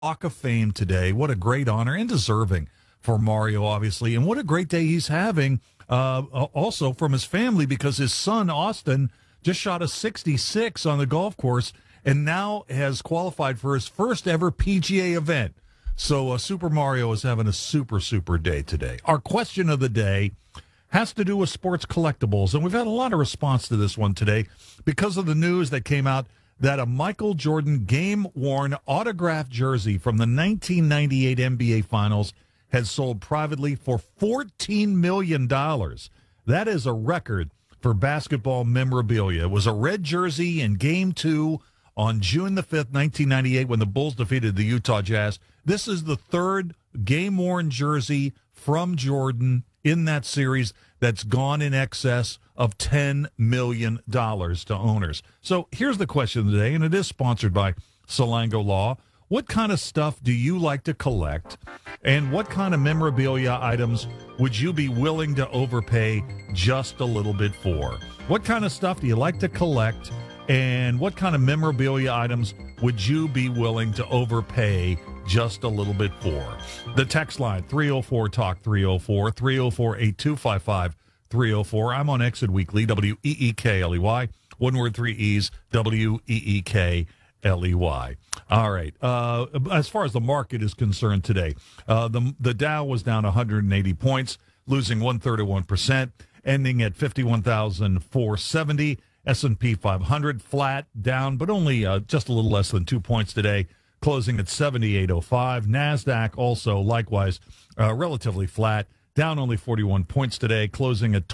Walk of Fame today. What a great honor and deserving for Mario, obviously. And what a great day he's having also from his family, because his son, Austin, just shot a 66 on the golf course and now has qualified for his first ever PGA event. So Super Mario is having a super day today. Our question of the day has to do with sports collectibles, and we've had a lot of response to this one today because of the news that came out that a Michael Jordan game-worn autographed jersey from the 1998 NBA Finals has sold privately for $14 million. That is a record for basketball memorabilia. It was a red jersey in Game 2 on June the 5th, 1998, when the Bulls defeated the Utah Jazz. This is the third game-worn jersey from Jordan in that series that's gone in excess of $10 million to owners. So here's the question of the day, and it is sponsored by Salango Law. What kind of stuff do you like to collect, and what kind of memorabilia items would you be willing to overpay just a little bit for? What kind of stuff do you like to collect, and what kind of memorabilia items would you be willing to overpay just a little bit for? The text line, 304-TALK, 304-8255, 304. I'm on Exit Weekly, WEEKLEY. One word, three E's, WEEKLEY. All right. As far as the market is concerned today, the Dow was down 180 points, losing 1/3 of 1%, ending at 51,470. S&P 500 flat, down, but only just a little less than 2 points today, closing at 7805. NASDAQ also likewise relatively flat, down only 41 points today, closing at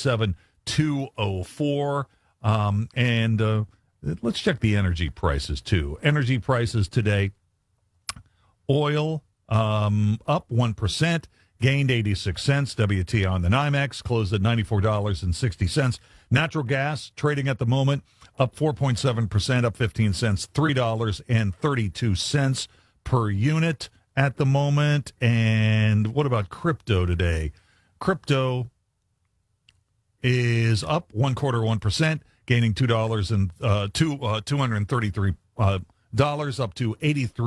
27,204. And let's check the energy prices, too. Energy prices today, oil up 1%, gained 86 cents. WTI on the NYMEX closed at $94.60. Natural gas trading at the moment up 4.7%, up 15 cents, $3.32 per unit at the moment. And what about crypto today? Crypto is up 1/4%, gaining $233 up to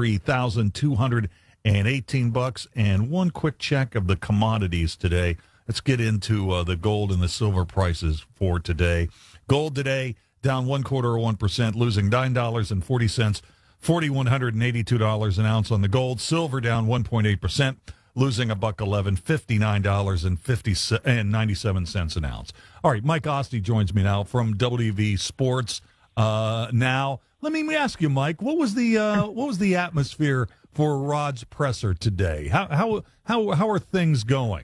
$83,218. And one quick check of the commodities today. Let's get into the gold and the silver prices for today. Gold today down 1/4%, losing $9.40, $4,182 an ounce on the gold. Silver down 1.8%, losing $1.11, $59.97 an ounce. All right, Mike Ostie joins me now from WV Sports. Now, let me ask you, Mike, what was the atmosphere for Rod's presser today? How are things going?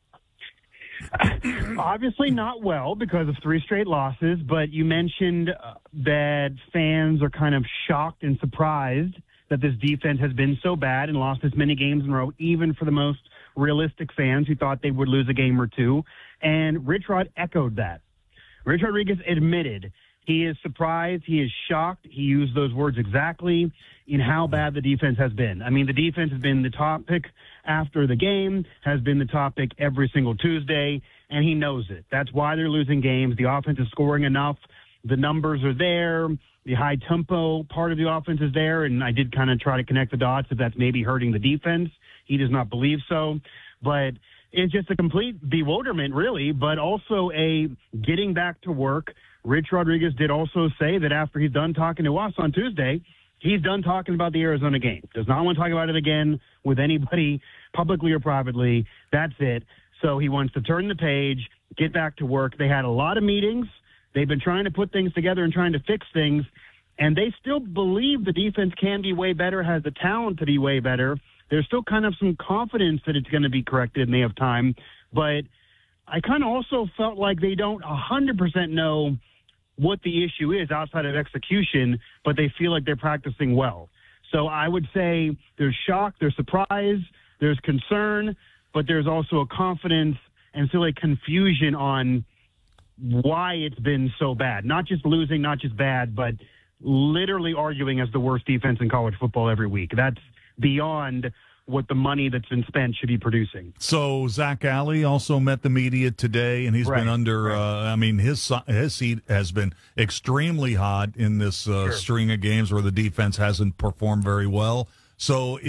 Obviously not well because of 3 straight losses, but you mentioned that fans are kind of shocked and surprised that this defense has been so bad and lost as many games in a row, even for the most realistic fans who thought they would lose a game or two. And Rich Rod echoed that. Rich Rodriguez admitted he is surprised, he is shocked, he used those words exactly, in how bad the defense has been. I mean, the defense has been the topic after the game, has been the topic every single Tuesday, and he knows it. That's why they're losing games. The offense is scoring enough. The numbers are there. The high-tempo part of the offense is there, and I did kind of try to connect the dots if that's maybe hurting the defense. He does not believe so. But it's just a complete bewilderment, really, but also a getting back to work. Rich Rodriguez did also say that after he's done talking to us on Tuesday, he's done talking about the Arizona game. Does not want to talk about it again with anybody, publicly or privately. That's it. So he wants to turn the page, get back to work. They had a lot of meetings. They've been trying to put things together and trying to fix things, and they still believe the defense can be way better, has the talent to be way better. There's still kind of some confidence that it's going to be corrected and they have time. But I kind of also felt like they don't 100% know what the issue is outside of execution, but they feel like they're practicing well. So I would say there's shock, there's surprise, there's concern, but there's also a confidence and still a confusion on why it's been so bad. Not just losing, not just bad, but literally arguing as the worst defense in college football every week. That's beyond what the money that's been spent should be producing. So Zach Alley also met the media today, and he's been under. I mean, his seat has been extremely hot in this string of games where the defense hasn't performed very well. So